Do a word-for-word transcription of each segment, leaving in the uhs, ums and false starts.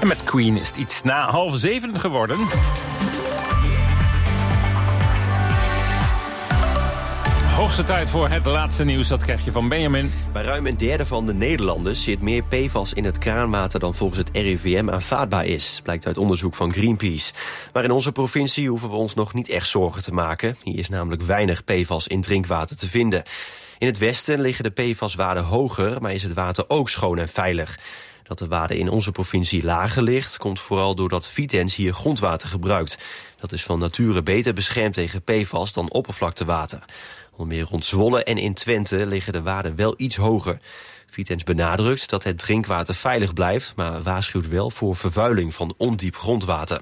En met Queen is het iets na half zeven geworden. Hoogste tijd voor het laatste nieuws, dat krijg je van Benjamin. Bij ruim een derde van de Nederlanders zit meer P F A S in het kraanwater dan volgens het R I V M aanvaardbaar is, blijkt uit onderzoek van Greenpeace. Maar in onze provincie hoeven we ons nog niet echt zorgen te maken. Hier is namelijk weinig P F A S in drinkwater te vinden. In het westen liggen de P F A S-waarden hoger, maar is het water ook schoon en veilig. Dat de waarde in onze provincie lager ligt, komt vooral doordat Vitens hier grondwater gebruikt. Dat is van nature beter beschermd tegen P F A S dan oppervlaktewater. Onder meer rond Zwolle en in Twente liggen de waarden wel iets hoger. Vitens benadrukt dat het drinkwater veilig blijft, maar waarschuwt wel voor vervuiling van ondiep grondwater.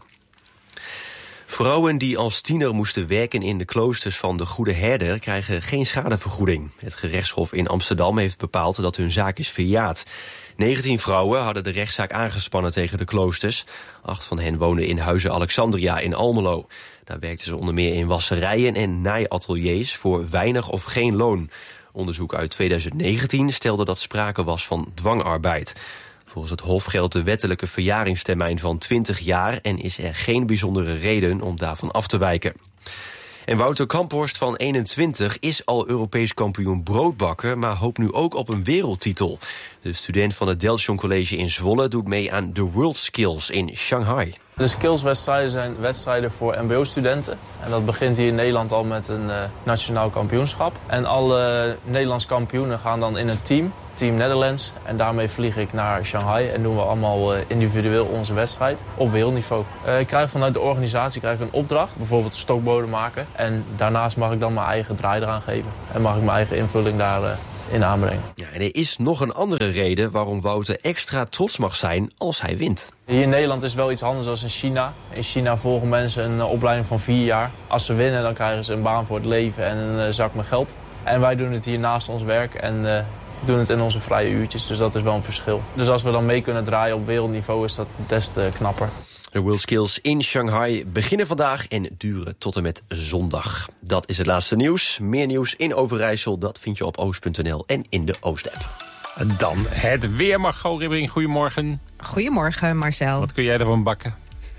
Vrouwen die als tiener moesten werken in de kloosters van de Goede Herder krijgen geen schadevergoeding. Het gerechtshof in Amsterdam heeft bepaald dat hun zaak is verjaard. negentien vrouwen hadden de rechtszaak aangespannen tegen de kloosters. Acht van hen woonden in Huize Alexandria in Almelo. Daar werkten ze onder meer in wasserijen en naaiateliers voor weinig of geen loon. Onderzoek uit tweeduizend negentien stelde dat sprake was van dwangarbeid. Volgens het Hof geldt de wettelijke verjaringstermijn van twintig jaar... en is er geen bijzondere reden om daarvan af te wijken. En Wouter Kamphorst van eenentwintig is al Europees kampioen broodbakken, maar hoopt nu ook op een wereldtitel. De student van het Deltion College in Zwolle doet mee aan de World Skills in Shanghai. De skillswedstrijden zijn wedstrijden voor mbo-studenten. En dat begint hier in Nederland al met een uh, nationaal kampioenschap. En alle Nederlandse kampioenen gaan dan in een team, Team Netherlands. En daarmee vlieg ik naar Shanghai en doen we allemaal uh, individueel onze wedstrijd op wereldniveau. Uh, ik krijg vanuit de organisatie krijg ik een opdracht, bijvoorbeeld stokborden maken. En daarnaast mag ik dan mijn eigen draai eraan geven. En mag ik mijn eigen invulling daar... Uh, in aanbrengen. Ja, en er is nog een andere reden waarom Wouter extra trots mag zijn als hij wint. Hier in Nederland is het wel iets anders dan in China. In China volgen mensen een opleiding van vier jaar. Als ze winnen, dan krijgen ze een baan voor het leven en een uh, zak met geld. En wij doen het hier naast ons werk en uh, doen het in onze vrije uurtjes. Dus dat is wel een verschil. Dus als we dan mee kunnen draaien op wereldniveau is dat des te knapper. De World Skills in Shanghai beginnen vandaag en duren tot en met zondag. Dat is het laatste nieuws. Meer nieuws in Overijssel, dat vind je op oost punt n l en in de Oost-app. Dan het weer, Margot Ribbering. Goedemorgen. Goedemorgen, Marcel. Wat kun jij ervan bakken?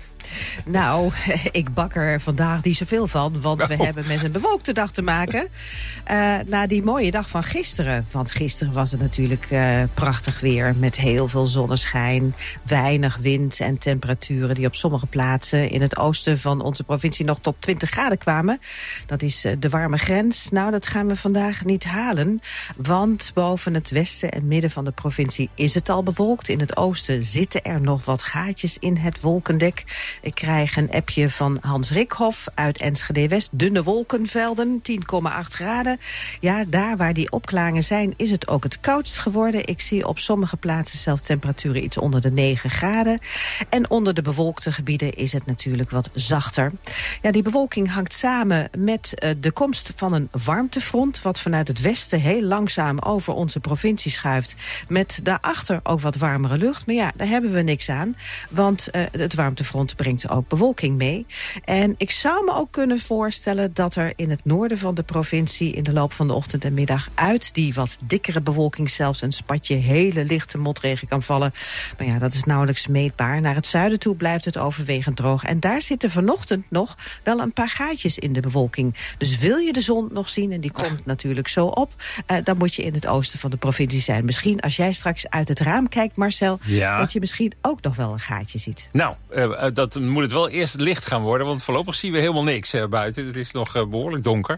Nou, ik bak er vandaag niet zoveel van, want oh. we hebben met een bewolkte dag te maken. Uh, na die mooie dag van gisteren. Want gisteren was het natuurlijk uh, prachtig weer met heel veel zonneschijn, weinig wind en temperaturen die op sommige plaatsen in het oosten van onze provincie nog tot twintig graden kwamen. Dat is uh, de warme grens. Nou, dat gaan we vandaag niet halen, want boven het westen en midden van de provincie is het al bewolkt. In het oosten zitten er nog wat gaatjes in het wolkendek. Ik krijg een appje van Hans Rikhoff uit Enschede-West. Dunne wolkenvelden, tien komma acht graden. Ja, daar waar die opklaringen zijn is het ook het koudst geworden. Ik zie op sommige plaatsen zelfs temperaturen iets onder de negen graden. En onder de bewolkte gebieden is het natuurlijk wat zachter. Ja, die bewolking hangt samen met uh, de komst van een warmtefront, wat vanuit het westen heel langzaam over onze provincie schuift. Met daarachter ook wat warmere lucht. Maar ja, daar hebben we niks aan. Want uh, het warmtefront brengt ook bewolking mee. En ik zou me ook kunnen voorstellen dat er in het noorden van de provincie in de loop van de ochtend en middag uit die wat dikkere bewolking zelfs een spatje hele lichte motregen kan vallen. Maar ja, dat is nauwelijks meetbaar. Naar het zuiden toe blijft het overwegend droog. En daar zitten vanochtend nog wel een paar gaatjes in de bewolking. Dus wil je de zon nog zien, en die komt natuurlijk zo op, uh, dan moet je in het oosten van de provincie zijn. Misschien als jij straks uit het raam kijkt, Marcel, ja, dat je misschien ook nog wel een gaatje ziet. Nou, uh, dat moet het wel eerst licht gaan worden, want voorlopig zien we helemaal niks uh, buiten. Het is nog uh, behoorlijk donker.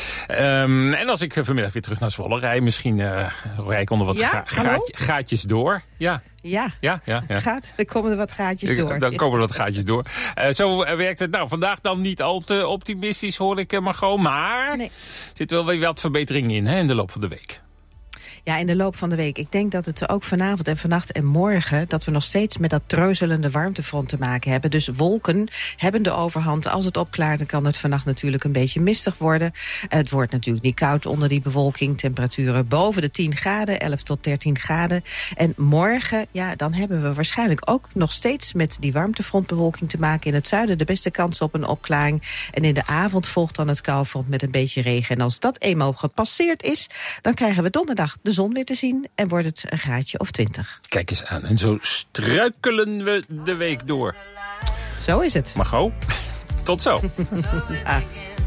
Um, en als ik uh, vanmiddag weer terug naar Zwolle rij, misschien uh, rij ik onder wat ja, ga gaatje, gaatjes door. Ja. Ja, ja, ja, ja. Gaat, dan komen er wat gaatjes door. Dan komen er wat gaatjes door. Uh, zo uh, werkt het nou vandaag dan niet al te optimistisch, hoor ik uh, Margot. Maar nee, er zit wel weer wat verbetering in, hè, in de loop van de week. Ja, in de loop van de week. Ik denk dat het ook vanavond en vannacht en morgen, dat we nog steeds met dat treuzelende warmtefront te maken hebben. Dus wolken hebben de overhand. Als het opklaart, dan kan het vannacht natuurlijk een beetje mistig worden. Het wordt natuurlijk niet koud onder die bewolking. Temperaturen boven de tien graden, elf tot dertien graden. En morgen, ja, dan hebben we waarschijnlijk ook nog steeds met die warmtefrontbewolking te maken. In het zuiden de beste kans op een opklaring. En in de avond volgt dan het koufront met een beetje regen. En als dat eenmaal gepasseerd is, dan krijgen we donderdag de de zon weer te zien en wordt het een graadje of twintig. Kijk eens aan. En zo struikelen we de week door. Zo is het. Margot, tot zo. Ah.